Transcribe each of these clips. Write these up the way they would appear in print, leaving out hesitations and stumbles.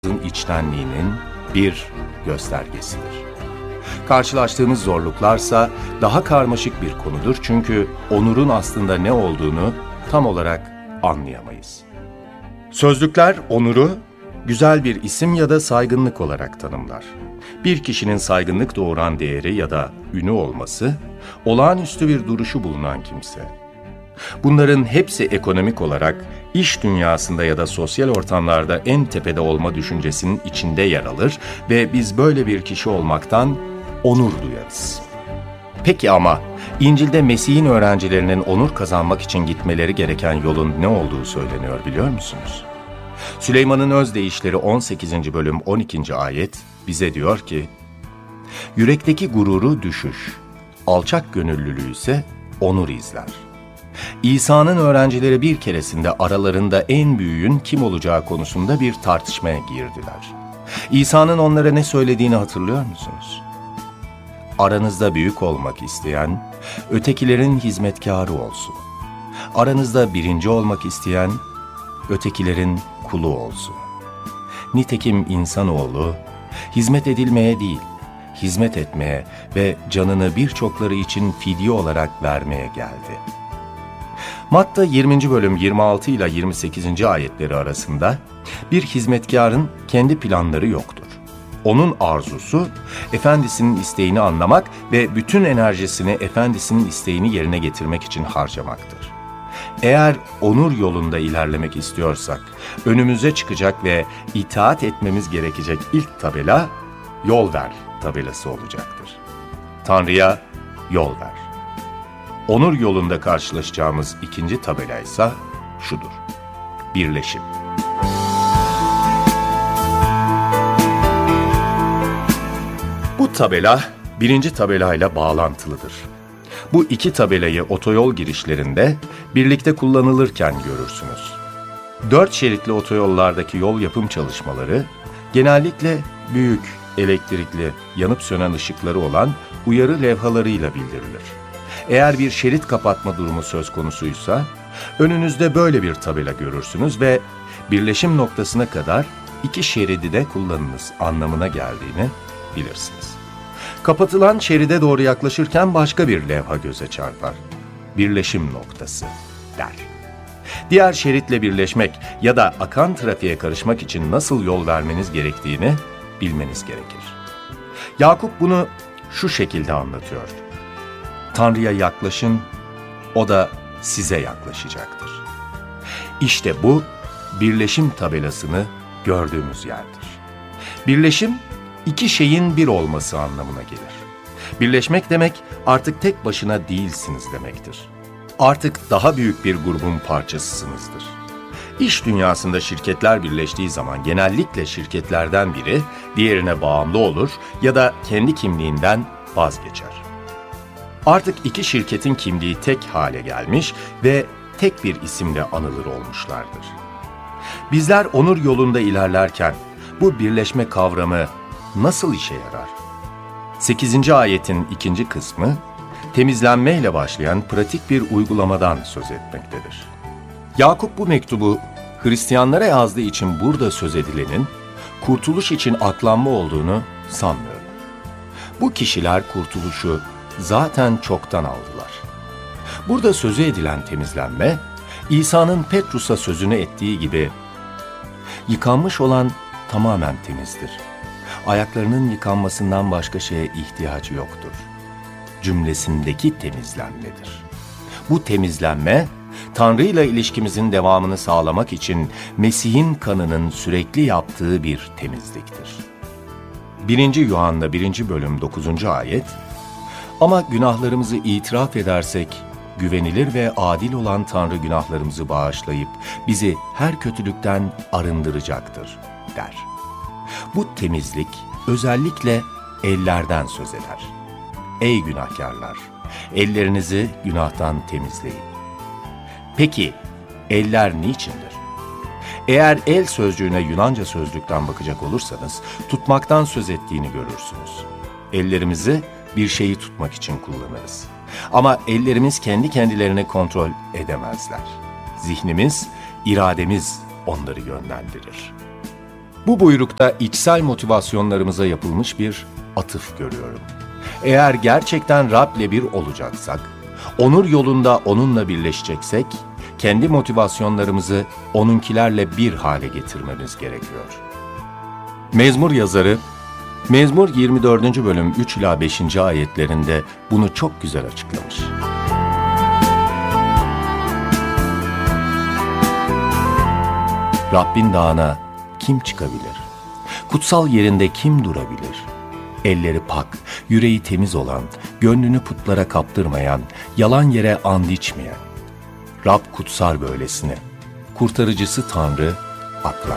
içtenliğinin bir göstergesidir. Karşılaştığımız zorluklarsa daha karmaşık bir konudur çünkü onurun aslında ne olduğunu tam olarak anlayamayız. Sözlükler onuru güzel bir isim ya da saygınlık olarak tanımlar. Bir kişinin saygınlık doğuran değeri ya da ünü olması, olağanüstü bir duruşu bulunan kimse. Bunların hepsi ekonomik olarak iş dünyasında ya da sosyal ortamlarda en tepede olma düşüncesinin içinde yer alır ve biz böyle bir kişi olmaktan onur duyarız. Peki ama İncil'de Mesih'in öğrencilerinin onur kazanmak için gitmeleri gereken yolun ne olduğu söyleniyor biliyor musunuz? Süleyman'ın Özdeyişleri 18. bölüm 12. ayet bize diyor ki, yürekteki gururu düşüş, alçak gönüllülüğü ise onur izler. İsa'nın öğrencileri bir keresinde aralarında en büyüğün kim olacağı konusunda bir tartışmaya girdiler. İsa'nın onlara ne söylediğini hatırlıyor musunuz? Aranızda büyük olmak isteyen, ötekilerin hizmetkarı olsun. Aranızda birinci olmak isteyen, ötekilerin kulu olsun. Nitekim insanoğlu, hizmet edilmeye değil, hizmet etmeye ve canını birçokları için fidye olarak vermeye geldi. Matta 20. bölüm 26 ile 28. ayetleri arasında bir hizmetkarın kendi planları yoktur. Onun arzusu, efendisinin isteğini anlamak ve bütün enerjisini efendisinin isteğini yerine getirmek için harcamaktır. Eğer onur yolunda ilerlemek istiyorsak, önümüze çıkacak ve itaat etmemiz gerekecek ilk tabela, yol ver tabelası olacaktır. Tanrı'ya yol ver. Onur yolunda karşılaşacağımız ikinci tabela ise şudur: birleşim. Bu tabela birinci tabelayla bağlantılıdır. Bu iki tabelayı otoyol girişlerinde birlikte kullanılırken görürsünüz. 4 şeritli otoyollardaki yol yapım çalışmaları genellikle büyük, elektrikli, yanıp sönen ışıkları olan uyarı levhalarıyla bildirilir. Eğer bir şerit kapatma durumu söz konusuysa, önünüzde böyle bir tabela görürsünüz ve birleşim noktasına kadar 2 şeridi de kullanınız anlamına geldiğini bilirsiniz. Kapatılan şeride doğru yaklaşırken başka bir levha göze çarpar. Birleşim noktası der. Diğer şeritle birleşmek ya da akan trafiğe karışmak için nasıl yol vermeniz gerektiğini bilmeniz gerekir. Yakup bunu şu şekilde anlatıyor: Tanrı'ya yaklaşın, o da size yaklaşacaktır. İşte bu, birleşim tabelasını gördüğümüz yerdir. Birleşim, 2 şeyin bir olması anlamına gelir. Birleşmek demek, artık tek başına değilsiniz demektir. Artık daha büyük bir grubun parçasısınızdır. İş dünyasında şirketler birleştiği zaman genellikle şirketlerden biri diğerine bağımlı olur ya da kendi kimliğinden vazgeçer. Artık 2 şirketin kimliği tek hale gelmiş ve tek bir isimle anılır olmuşlardır. Bizler onur yolunda ilerlerken bu birleşme kavramı nasıl işe yarar? 8. ayetin 2. kısmı, temizlenmeyle başlayan pratik bir uygulamadan söz etmektedir. Yakup bu mektubu Hristiyanlara yazdığı için burada söz edilenin, kurtuluş için aklanma olduğunu sanmıyorum. Bu kişiler kurtuluşu zaten çoktan aldılar. Burada sözü edilen temizlenme, İsa'nın Petrus'a sözünü ettiği gibi, yıkanmış olan tamamen temizdir. Ayaklarının yıkanmasından başka şeye ihtiyacı yoktur cümlesindeki temizlenmedir. Bu temizlenme, Tanrı ile ilişkimizin devamını sağlamak için Mesih'in kanının sürekli yaptığı bir temizliktir. 1. Yuhanna 1. bölüm 9. ayet, ama günahlarımızı itiraf edersek, güvenilir ve adil olan Tanrı günahlarımızı bağışlayıp bizi her kötülükten arındıracaktır der. Bu temizlik özellikle ellerden söz eder. Ey günahkarlar, ellerinizi günahtan temizleyin. Peki, eller niçindir? Eğer el sözcüğüne Yunanca sözlükten bakacak olursanız, tutmaktan söz ettiğini görürsünüz. Ellerimizi bir şeyi tutmak için kullanırız. Ama ellerimiz kendi kendilerini kontrol edemezler. Zihnimiz, irademiz onları yönlendirir. Bu buyrukta içsel motivasyonlarımıza yapılmış bir atıf görüyorum. Eğer gerçekten Rab'le bir olacaksak, onur yolunda onunla birleşeceksek, kendi motivasyonlarımızı onunkilerle bir hale getirmemiz gerekiyor. Mezmur yazarı, Mezmur 24. bölüm 3 ila 5. ayetlerinde bunu çok güzel açıklamış. Rabbin dağına kim çıkabilir? Kutsal yerinde kim durabilir? Elleri pak, yüreği temiz olan, gönlünü putlara kaptırmayan, yalan yere and içmeyen. Rab kutsar böylesine, kurtarıcısı Tanrı aklar.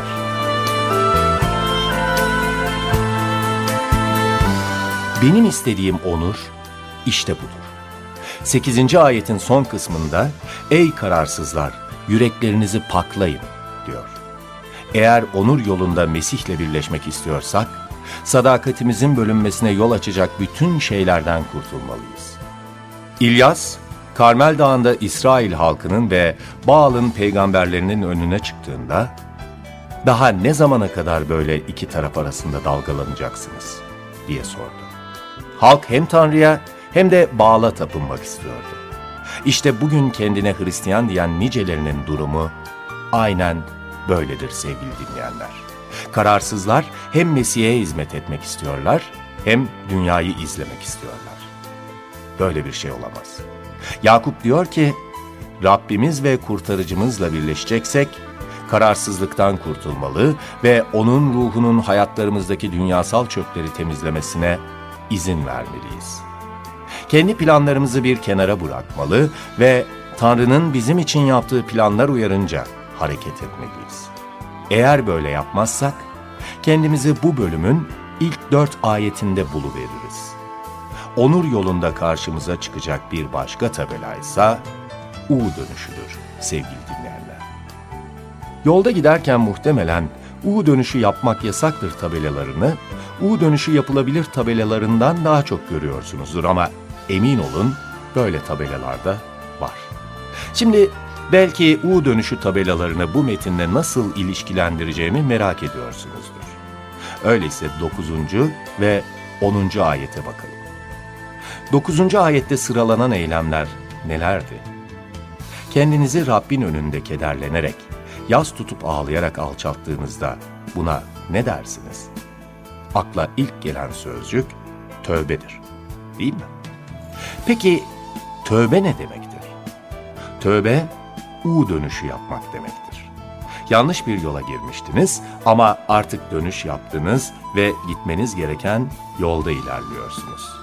Benim istediğim onur işte budur. 8. ayetin son kısmında, ey kararsızlar, yüreklerinizi paklayın diyor. Eğer onur yolunda Mesih'le birleşmek istiyorsak, sadakatimizin bölünmesine yol açacak bütün şeylerden kurtulmalıyız. İlyas, Karmel Dağı'nda İsrail halkının ve Baal'ın peygamberlerinin önüne çıktığında, "Daha ne zamana kadar böyle iki taraf arasında dalgalanacaksınız?" diye sordu. Halk hem Tanrı'ya hem de Baal'a tapınmak istiyordu. İşte bugün kendine Hristiyan diyen nicelerinin durumu aynen böyledir sevgili dinleyenler. Kararsızlar hem Mesih'e hizmet etmek istiyorlar hem dünyayı izlemek istiyorlar. Böyle bir şey olamaz. Yakup diyor ki, Rabbimiz ve kurtarıcımızla birleşeceksek, kararsızlıktan kurtulmalı ve onun ruhunun hayatlarımızdaki dünyasal çöpleri temizlemesine izin vermeliyiz. Kendi planlarımızı bir kenara bırakmalı ve Tanrı'nın bizim için yaptığı planlar uyarınca hareket etmeliyiz. Eğer böyle yapmazsak, kendimizi bu bölümün ilk 4 ayetinde buluveririz. Onur yolunda karşımıza çıkacak bir başka tabelaysa U dönüşüdür sevgili dinleyenler. Yolda giderken muhtemelen U dönüşü yapmak yasaktır tabelalarını, U dönüşü yapılabilir tabelalarından daha çok görüyorsunuzdur ama emin olun böyle tabelalar da var. Şimdi belki U dönüşü tabelalarını bu metinle nasıl ilişkilendireceğimi merak ediyorsunuzdur. Öyleyse 9. ve 10. ayete bakalım. 9. ayette sıralanan eylemler nelerdi? Kendinizi Rabbin önünde kederlenerek, yas tutup ağlayarak alçalttığınızda buna ne dersiniz? Akla ilk gelen sözcük tövbedir, değil mi? Peki tövbe ne demektir? Tövbe, U dönüşü yapmak demektir. Yanlış bir yola girmiştiniz ama artık dönüş yaptınız ve gitmeniz gereken yolda ilerliyorsunuz.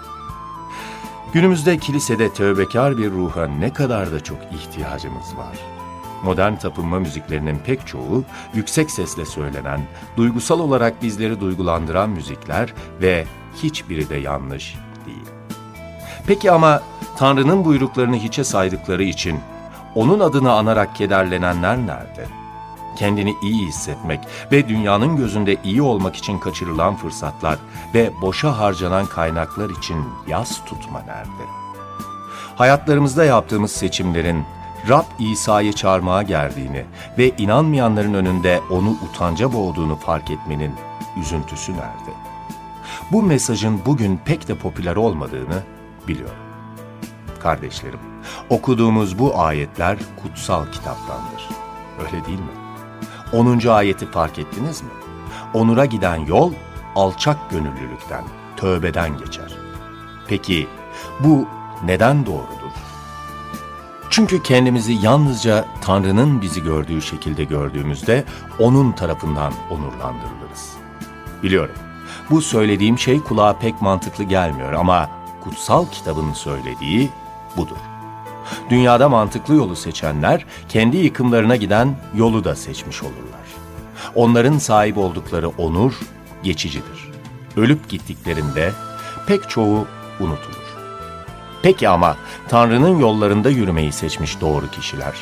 Günümüzde kilisede tövbekar bir ruha ne kadar da çok ihtiyacımız var. Modern tapınma müziklerinin pek çoğu, yüksek sesle söylenen, duygusal olarak bizleri duygulandıran müzikler ve hiçbiri de yanlış değil. Peki ama Tanrı'nın buyruklarını hiçe saydıkları için onun adını anarak kederlenenler nerede? Kendini iyi hissetmek ve dünyanın gözünde iyi olmak için kaçırılan fırsatlar ve boşa harcanan kaynaklar için yas tutma nerede? Hayatlarımızda yaptığımız seçimlerin Rab İsa'yı çarmıha gerdiğini ve inanmayanların önünde onu utanca boğduğunu fark etmenin üzüntüsü nerede? Bu mesajın bugün pek de popüler olmadığını biliyorum. Kardeşlerim, okuduğumuz bu ayetler kutsal kitaptandır. Öyle değil mi? 10. ayeti fark ettiniz mi? Onura giden yol alçak gönüllülükten, tövbeden geçer. Peki bu neden doğrudur? Çünkü kendimizi yalnızca Tanrı'nın bizi gördüğü şekilde gördüğümüzde onun tarafından onurlandırılırız. Biliyorum, bu söylediğim şey kulağa pek mantıklı gelmiyor ama kutsal kitabın söylediği budur. Dünyada mantıklı yolu seçenler, kendi yıkımlarına giden yolu da seçmiş olurlar. Onların sahip oldukları onur geçicidir. Ölüp gittiklerinde pek çoğu unutulur. Peki ama Tanrı'nın yollarında yürümeyi seçmiş doğru kişiler?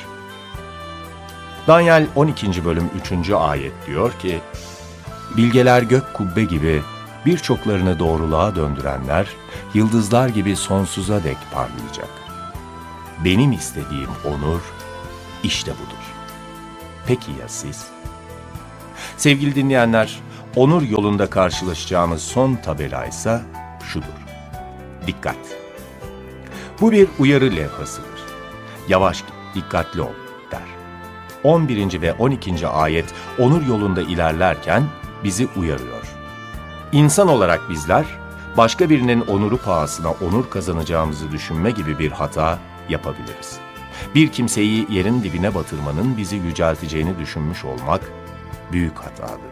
Daniel 12. bölüm 3. ayet diyor ki, bilgeler gök kubbe gibi birçoklarını doğruluğa döndürenler, yıldızlar gibi sonsuza dek parlayacak. Benim istediğim onur işte budur. Peki ya siz? Sevgili dinleyenler, onur yolunda karşılaşacağımız son tabela ise şudur. Dikkat! Bu bir uyarı levhasıdır. Yavaş git, dikkatli ol der. 11. ve 12. ayet onur yolunda ilerlerken bizi uyarıyor. İnsan olarak bizler, başka birinin onuru pahasına onur kazanacağımızı düşünme gibi bir hata yapabiliriz. Bir kimseyi yerin dibine batırmanın bizi yücelteceğini düşünmüş olmak büyük hatadır.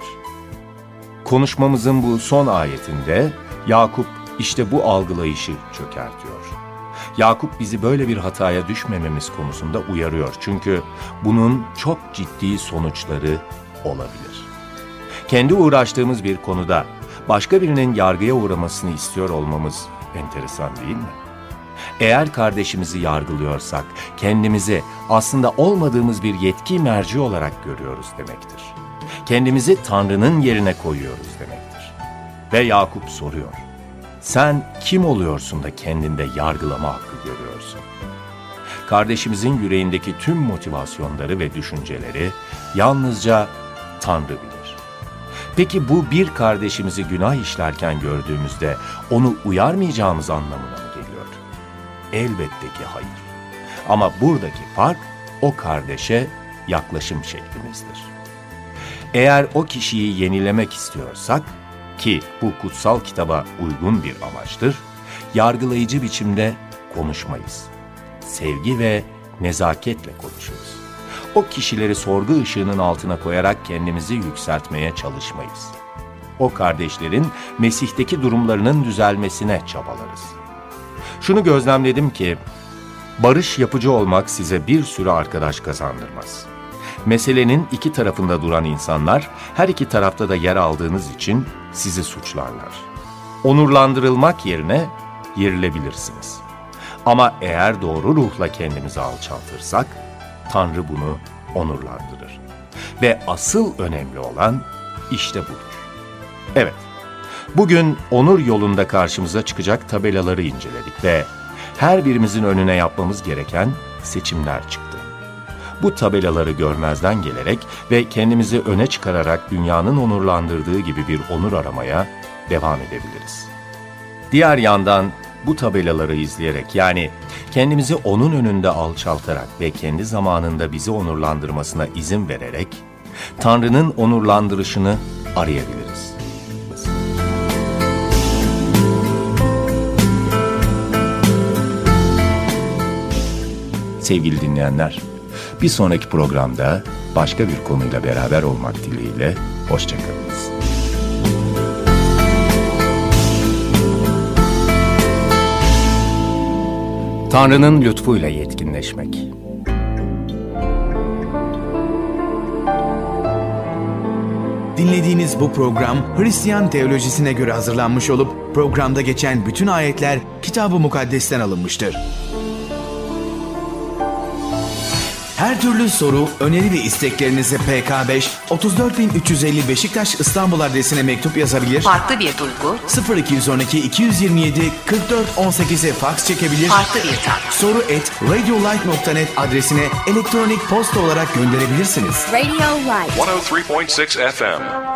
Konuşmamızın bu son ayetinde Yakup işte bu algılayışı çökertiyor. Yakup bizi böyle bir hataya düşmememiz konusunda uyarıyor. Çünkü bunun çok ciddi sonuçları olabilir. Kendi uğraştığımız bir konuda başka birinin yargıya uğramasını istiyor olmamız enteresan değil mi? Eğer kardeşimizi yargılıyorsak, kendimizi aslında olmadığımız bir yetki merci olarak görüyoruz demektir. Kendimizi Tanrı'nın yerine koyuyoruz demektir. Ve Yakup soruyor, sen kim oluyorsun da kendinde yargılama hakkı görüyorsun? Kardeşimizin yüreğindeki tüm motivasyonları ve düşünceleri yalnızca Tanrı bilir. Peki bu bir kardeşimizi günah işlerken gördüğümüzde onu uyarmayacağımız anlamına mı geliyor? Elbette ki hayır. Ama buradaki fark o kardeşe yaklaşım şeklimizdir. Eğer o kişiyi yenilemek istiyorsak, ki bu kutsal kitaba uygun bir amaçtır, yargılayıcı biçimde konuşmayız. Sevgi ve nezaketle konuşuruz. O kişileri sorgu ışığının altına koyarak kendimizi yükseltmeye çalışmayız. O kardeşlerin Mesih'teki durumlarının düzelmesine çabalarız. Şunu gözlemledim ki, barış yapıcı olmak size bir sürü arkadaş kazandırmaz. Meselenin iki tarafında duran insanlar, her iki tarafta da yer aldığınız için sizi suçlarlar. Onurlandırılmak yerine yerilebilirsiniz. Ama eğer doğru ruhla kendimizi alçaltırsak, Tanrı bunu onurlandırır. Ve asıl önemli olan işte budur. Evet, bugün onur yolunda karşımıza çıkacak tabelaları inceledik ve her birimizin önüne yapmamız gereken seçimler çıktı. Bu tabelaları görmezden gelerek ve kendimizi öne çıkararak dünyanın onurlandırdığı gibi bir onur aramaya devam edebiliriz. Diğer yandan bu tabelaları izleyerek, yani kendimizi onun önünde alçaltarak ve kendi zamanında bizi onurlandırmasına izin vererek Tanrı'nın onurlandırışını arayabiliriz. Sevgili dinleyenler, bir sonraki programda başka bir konuyla beraber olmak dileğiyle hoşça kalınız. Tanrı'nın lütfuyla yetkinleşmek. Dinlediğiniz bu program Hristiyan teolojisine göre hazırlanmış olup programda geçen bütün ayetler Kitab-ı Mukaddes'ten alınmıştır. Her türlü soru, öneri ve isteklerinizi PK5 34350 Beşiktaş İstanbul adresine mektup yazabilir. Farklı bir duygu. 0212 227 44 18'e faks çekebilir. Farklı bir tat. soru@radiolight.net adresine elektronik posta olarak gönderebilirsiniz. Radio Light 103.6 FM.